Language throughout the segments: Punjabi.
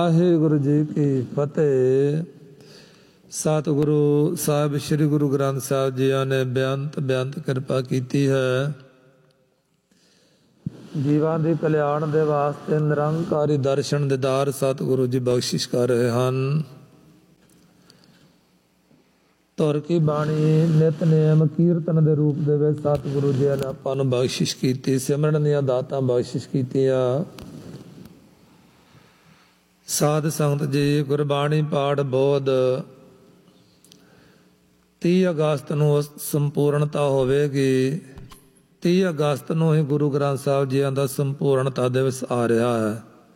ਵਾਹਿਗੁਰੂ ਜੀ ਕੀ ਫਤਿਹ। ਸਤਿਗੁਰੂ ਸਾਹਿਬ ਸ੍ਰੀ ਗੁਰੂ ਗ੍ਰੰਥ ਸਾਹਿਬ ਜੀਆਂ ਨੇ ਬੇਅੰਤ ਕਿਰਪਾ ਕੀਤੀ ਹੈ। ਜੀਵਾਂ ਦੇ ਕਲਿਆਣ ਦੇ ਵਾਸਤੇ ਨਿਰੰਕਾਰੀ ਦਰਸ਼ਨ ਦੀਦਾਰ ਸਤਿਗੁਰੂ ਜੀ ਬਖਸ਼ਿਸ਼ ਕਰ ਰਹੇ ਹਨ। ਧੁਰ ਕੀ ਬਾਣੀ ਨਿਤਨੇਮ ਕੀਰਤਨ ਦੇ ਰੂਪ ਦੇ ਵਿੱਚ ਸਤਿਗੁਰੂ ਜੀ ਨੇ ਆਪਾਂ ਨੂੰ ਬਖਸ਼ਿਸ਼ ਕੀਤੀ। ਸਿਮਰਨ ਦੀਆਂ ਦਾਤਾਂ ਬਖਸ਼ਿਸ਼ ਕੀਤੀਆਂ। ਸਾਧ ਸੰਗਤ ਜੀ, ਗੁਰਬਾਣੀ ਪਾਠ ਬੋਧ 30 ਅਗਸਤ ਨੂੰ ਸੰਪੂਰਨਤਾ ਹੋਵੇਗੀ। 30 ਅਗਸਤ ਨੂੰ ਹੀ ਗੁਰੂ ਗ੍ਰੰਥ ਸਾਹਿਬ ਜੀਆਂ ਦਾ ਸੰਪੂਰਨਤਾ ਦਿਵਸ ਆ ਰਿਹਾ ਹੈ।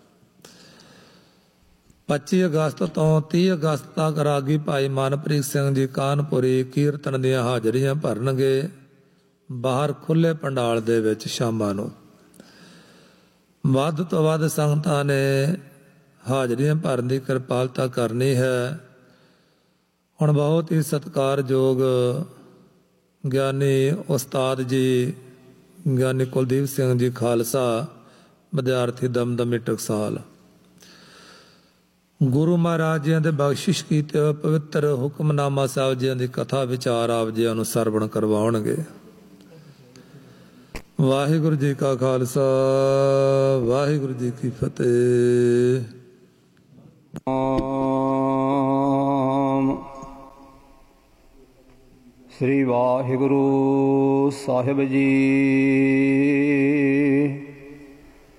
25 ਅਗਸਤ ਤੋਂ 30 ਅਗਸਤ ਤੱਕ ਰਾਗੀ ਭਾਈ ਮਨਪ੍ਰੀਤ ਸਿੰਘ ਜੀ ਕਾਨਪੁਰੀ ਕੀਰਤਨ ਦੀਆਂ ਹਾਜ਼ਰੀਆਂ ਭਰਨਗੇ ਬਾਹਰ ਖੁੱਲ੍ਹੇ ਪੰਡਾਲ ਦੇ ਵਿੱਚ ਸ਼ਾਮਾਂ ਨੂੰ। ਵੱਧ ਤੋਂ ਵੱਧ ਸੰਗਤਾਂ ਨੇ ਹਾਜ਼ਰੀਆਂ ਭਰਨ ਦੀ ਕਿਰਪਾਲਤਾ ਕਰਨੀ ਹੈ। ਹੁਣ ਬਹੁਤ ਹੀ ਸਤਿਕਾਰਯੋਗ ਗਿਆਨੀ ਉਸਤਾਦ ਜੀ ਗਿਆਨੀ ਕੁਲਦੀਪ ਸਿੰਘ ਜੀ ਖਾਲਸਾ ਵਿਦਿਆਰਥੀ ਦਮਦਮੀ ਟਕਸਾਲ ਗੁਰੂ ਮਹਾਰਾਜ ਜੀਆਂ ਦੇ ਬਖਸ਼ਿਸ਼ ਕੀਤੇ ਹੋਏ ਪਵਿੱਤਰ ਹੁਕਮਨਾਮਾ ਸਾਹਿਬ ਜੀਆਂ ਦੀ ਕਥਾ ਵਿਚਾਰ ਆਪ ਜੀਆਂ ਨੂੰ ਸਰਵਣ ਕਰਵਾਉਣਗੇ। ਵਾਹਿਗੁਰੂ ਜੀ ਕਾ ਖਾਲਸਾ, ਵਾਹਿਗੁਰੂ ਜੀ ਕੀ ਫਤਿਹ। ਸ੍ਰੀ ਵਾਹਿਗੁਰੂ ਸਾਹਿਬ ਜੀ।